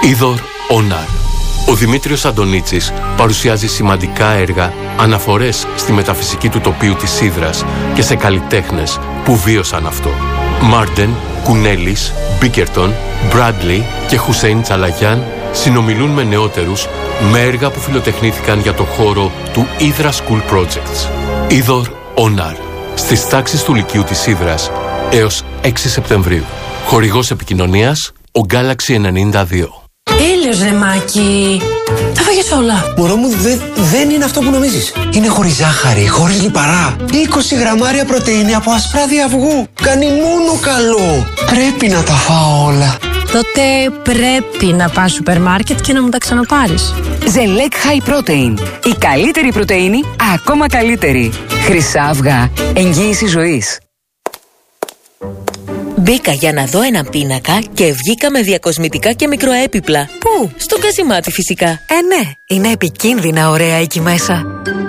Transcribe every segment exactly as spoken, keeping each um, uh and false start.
Είδωρ Ονάρ. Ο Δημήτριος Αντωνίτσης παρουσιάζει σημαντικά έργα, αναφορές στη μεταφυσική του τοπίου της Ύδρας και σε καλλιτέχνες που βίωσαν αυτό. Μάρντεν, Κουνέλης, Μπίκερτον, Μπράντλι και Χουσέιν Τσαλαγιάν συνομιλούν με νεότερους με έργα που φιλοτεχνήθηκαν για το χώρο του Ύδρα School Projects. Είδωρ Ονάρ. Στις τάξεις του Λυκείου της Ύδρας έως έξι Σεπτεμβρίου. Χορηγός επικοινωνίας ο Galaxy ενενήντα δύο. Έλεος ρε Μάκη, τα φάγες όλα. Μωρό μου, δε, δεν είναι αυτό που νομίζεις. Είναι χωρίς ζάχαρη, χωρίς λιπαρά. είκοσι γραμμάρια πρωτεΐνη από ασπράδι αυγού. Κάνει μόνο καλό. Πρέπει να τα φάω όλα. Τότε πρέπει να πας σούπερ μάρκετ και να μου τα ξαναπάρεις. Ζελέκ High Protein. Η καλύτερη πρωτεΐνη, ακόμα καλύτερη. Χρυσά αυγά. Εγγύηση ζωής. Μπήκα για να δω έναν πίνακα και βγήκα με διακοσμητικά και μικροέπιπλα. Πού? Στο Κασιμάτι φυσικά. Ε, ναι, είναι επικίνδυνα ωραία εκεί μέσα.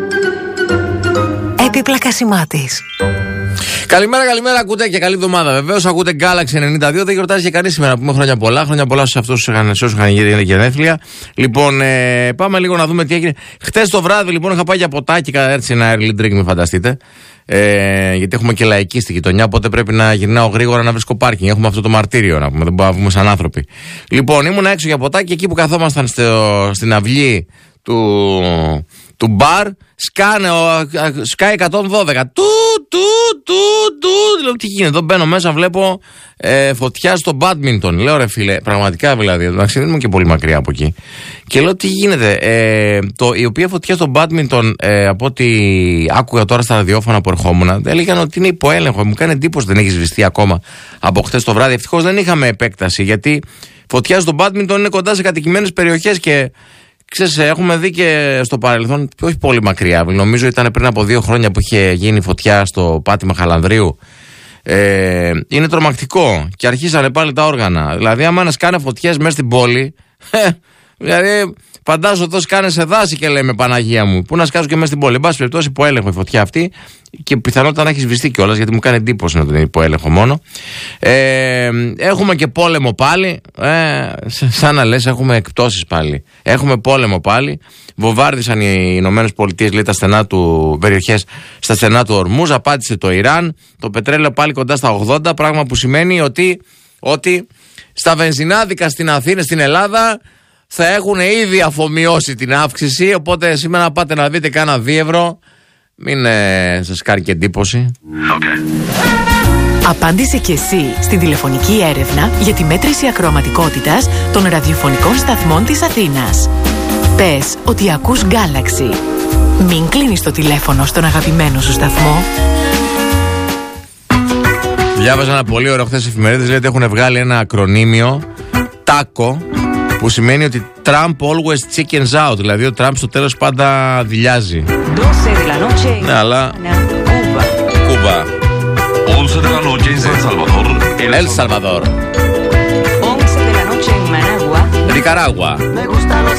Έπιπλα Κασιμάτης. Καλημέρα, καλημέρα, ακούτε και καλή εβδομάδα. Βεβαίως ακούτε Galaxy ενενήντα δύο. Δεν γιορτάζει και κανείς σήμερα. Πούμε χρόνια πολλά. Χρόνια πολλά σε αυτούς που είχαν γίνει γενέθλια. Λοιπόν, ε, πάμε λίγο να δούμε τι έγινε. Χτες το βράδυ, λοιπόν, είχα πάει για ποτάκι, έτσι ένα early drink, μην φανταστείτε. Ε, γιατί έχουμε και λαϊκή στη γειτονιά, οπότε πρέπει να γυρνάω γρήγορα να βρίσκω πάρκινγκ. Έχουμε αυτό το μαρτύριο, να πούμε, δεν μπορούμε να βγούμε σαν άνθρωποι. Λοιπόν, ήμουν έξω για ποτάκι, εκεί που καθόμασταν στο, στην αυλή του, του μπαρ, σκάνε, σκάει εκατόν δώδεκα. Του, του, του, του. Λέω, τι γίνεται, εδώ μπαίνω μέσα, βλέπω ε, φωτιά στο μπάντμιντον. Λέω, ρε φίλε, πραγματικά δηλαδή, εντάξει, δεν είμαι και πολύ μακριά από εκεί. Και λέω, τι γίνεται, ε, το, η οποία φωτιά στο μπάντμιντον, ε, από ό,τι άκουγα τώρα στα ραδιόφωνα που ερχόμουν, έλεγαν ότι είναι υποέλεγχο. Μου κάνει εντύπωση δεν έχει σβηστεί ακόμα από χτες το βράδυ. Ευτυχώς δεν είχαμε επέκταση, γιατί φωτιά στο μπάντμιντον είναι κοντά σε κατοικημένες περιοχές και. Ξέρεις, έχουμε δει και στο παρελθόν, όχι πολύ μακριά, νομίζω ήταν πριν από δύο χρόνια που είχε γίνει φωτιά στο πάτημα Χαλανδρίου. Ε, είναι τρομακτικό και αρχίσανε πάλι τα όργανα. Δηλαδή, άμα να σκάνε φωτιές μέσα στην πόλη, δηλαδή, φαντάζομαι εδώ σκάνε σε δάση και λέμε Παναγία μου. Πού να σκάσουν και μέσα στην πόλη. Εν πάση περιπτώσει, υποέλεγχο η φωτιά αυτή και πιθανότατα να έχει σβηστεί κιόλας, γιατί μου κάνει εντύπωση να τον είναι υποέλεγχο μόνο. Ε, έχουμε και πόλεμο πάλι. Ε, σαν να λες, έχουμε εκπτώσεις πάλι. Έχουμε πόλεμο πάλι. Βομβάρδισαν οι Ηνωμένες Πολιτείες, λέει, τα στενά του περιοχές στα στενά του Ορμούζ. Απάντησε το Ιράν. Το πετρέλαιο πάλι κοντά στα ογδόντα. Πράγμα που σημαίνει ότι, ότι στα βενζινάδικα στην Αθήνα, στην Ελλάδα, θα έχουν ήδη αφομοιώσει την αύξηση. Οπότε σήμερα να πάτε να δείτε κάνα δύο ευρώ. Μην ε, σας κάνει και εντύπωση. Okay. Απάντησε και εσύ στην τηλεφωνική έρευνα για τη μέτρηση ακροαματικότητας των ραδιοφωνικών σταθμών της Αθήνας. Πες ότι ακούς Galaxy. Μην κλείνεις το τηλέφωνο στον αγαπημένο σου σταθμό. Διάβαζα ένα πολύ ωραίο χθες εφημερίδες, λέει ότι έχουν βγάλει ένα ακρονίμιο τάκο, που σημαίνει ότι Trump always chickens out, δηλαδή ο Trump στο τέλος πάντα δειλιάζει. Ναι, αλλά Κούβα, Ελ Σαλβαδόρ, Νικαράγουα,